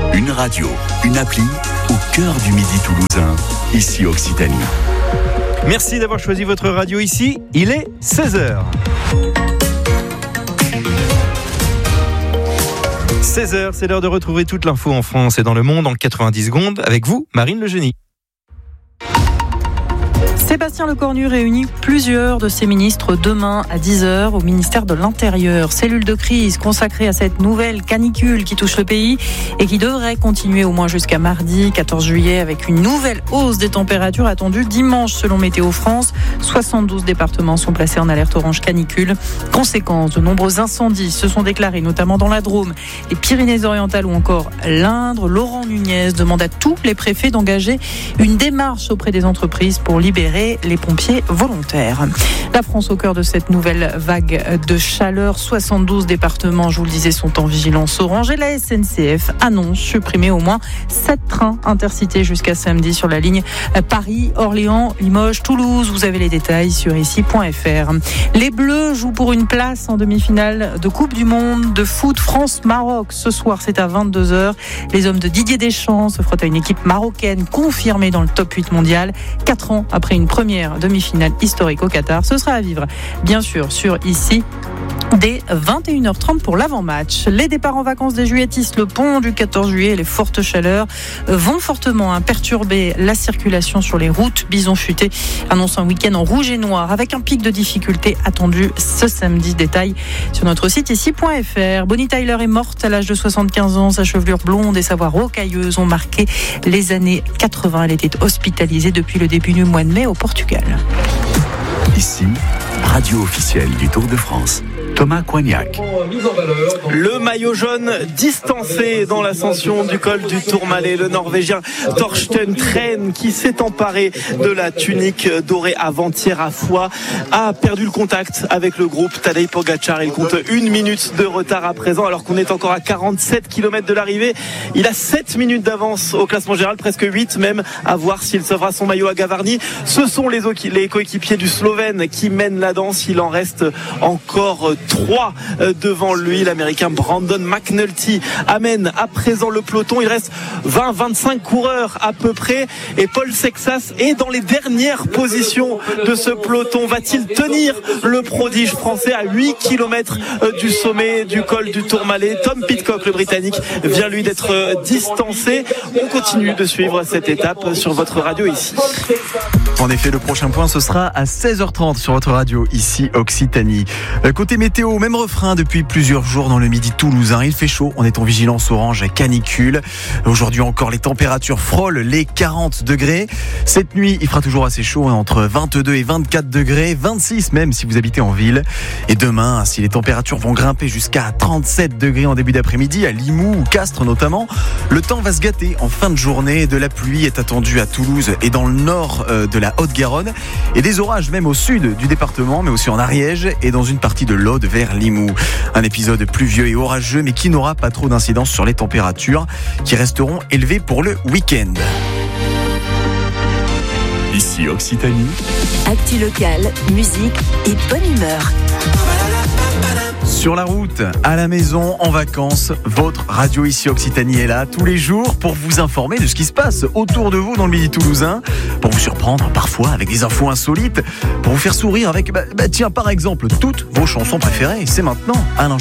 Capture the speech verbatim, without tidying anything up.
Une radio, une appli au cœur du Midi toulousain, ici Occitanie. Merci d'avoir choisi votre radio ici, il est seize heures. seize heures, c'est l'heure de retrouver toute l'info en France et dans le monde en quatre-vingt-dix secondes avec vous, Marine Le Génie. Sébastien Lecornu réunit plusieurs de ses ministres demain à dix heures au ministère de l'Intérieur. Cellule de crise consacrée à cette nouvelle canicule qui touche le pays et qui devrait continuer au moins jusqu'à mardi quatorze juillet avec une nouvelle hausse des températures attendue dimanche selon Météo France. soixante-douze départements sont placés en alerte orange canicule. Conséquence, de nombreux incendies se sont déclarés, notamment dans la Drôme, les Pyrénées-Orientales ou encore l'Indre. Laurent Nunez demande à tous les préfets d'engager une démarche auprès des entreprises pour libérer les pompiers volontaires. La France au cœur de cette nouvelle vague de chaleur. soixante-douze départements, je vous le disais, sont en vigilance orange et la S N C F annonce supprimer au moins sept trains intercités jusqu'à samedi sur la ligne Paris, Orléans, Limoges, Toulouse. Vous avez les détails sur ici point f r. Les Bleus jouent pour une place en demi-finale de Coupe du Monde de foot France-Maroc. Ce soir, c'est à vingt-deux heures. Les hommes de Didier Deschamps se frottent à une équipe marocaine confirmée dans le top huit mondial. Quatre ans après une première demi-finale historique au Qatar. Ce sera à vivre, bien sûr, sur ici. Dès vingt et une heures trente pour l'avant-match. Les départs en vacances des juilletistes, le pont du quatorze juillet et les fortes chaleurs vont fortement hein, perturber la circulation sur les routes. Bison Futé annonce un week-end en rouge et noir avec un pic de difficulté attendu ce samedi. Détail sur notre site ici point f r. Bonnie Tyler est morte à l'âge de soixante-quinze ans. Sa chevelure blonde et sa voix rocailleuse ont marqué les années quatre-vingts. Elle était hospitalisée depuis le début du mois de mai au Portugal. Ici, radio officielle du Tour de France. Thomas Coignac. Le maillot jaune distancé dans l'ascension du col du Tourmalet. Le Norvégien Torsten Tren, qui s'est emparé de la tunique dorée avant-hier à Foix, a perdu le contact avec le groupe Tadej Pogacar. Il compte une minute de retard à présent, alors qu'on est encore à quarante-sept kilomètres de l'arrivée. Il a sept minutes d'avance au classement général, presque huit même, à voir s'il sauvera son maillot à Gavarnie. Ce sont les, les coéquipiers du Slovène qui mènent la danse. Il en reste encore trois devant lui. L'Américain Brandon McNulty amène à présent le peloton. Il reste vingt à vingt-cinq coureurs à peu près et Paul Sexas est dans les dernières positions de ce peloton. Va-t-il tenir le prodige français à huit kilomètres du sommet du col du Tourmalet? Tom Pidcock, le Britannique, vient lui d'être distancé. On continue de suivre cette étape sur votre radio ici. En effet, le prochain point, ce sera à seize heures trente sur votre radio, ici Occitanie. Côté météo, même refrain depuis plusieurs jours dans le Midi toulousain. Il fait chaud, on est en vigilance orange canicule. Aujourd'hui encore, les températures frôlent les quarante degrés. Cette nuit, il fera toujours assez chaud, hein, entre vingt-deux et vingt-quatre degrés, vingt-six même si vous habitez en ville. Et demain, si les températures vont grimper jusqu'à trente-sept degrés en début d'après-midi, à Limoux ou Castres notamment, le temps va se gâter en fin de journée. De la pluie est attendue à Toulouse et dans le nord de la Haute-Garonne et des orages même au sud du département, mais aussi en Ariège et dans une partie de l'Aude vers Limoux. Un épisode pluvieux et orageux, mais qui n'aura pas trop d'incidence sur les températures qui resteront élevées pour le week-end. Ici Occitanie. Actu locale, musique et bonne humeur. Sur la route, à la maison, en vacances, votre radio ici Occitanie est là tous les jours pour vous informer de ce qui se passe autour de vous dans le Midi toulousain, pour vous surprendre parfois avec des infos insolites, pour vous faire sourire avec, bah, bah tiens, par exemple, toutes vos chansons préférées. C'est maintenant, Alain